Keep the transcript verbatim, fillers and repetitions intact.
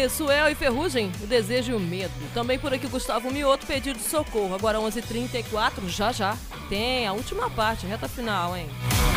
isso, El e Ferrugem, o desejo e o medo. Também por aqui Gustavo Mioto, pedido de socorro. Agora onze e trinta e quatro, já já. Tem a última parte, reta final, hein?